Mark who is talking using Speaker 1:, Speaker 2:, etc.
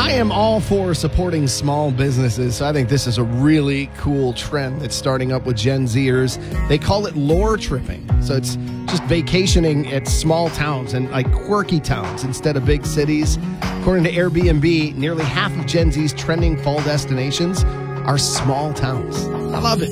Speaker 1: I am all for supporting small businesses. So I think this is a really cool trend that's starting up with Gen Zers. They call it lore tripping. So it's just vacationing at small towns and like quirky towns instead of big cities. According to Airbnb, nearly half of Gen Z's trending fall destinations are small towns. I love it.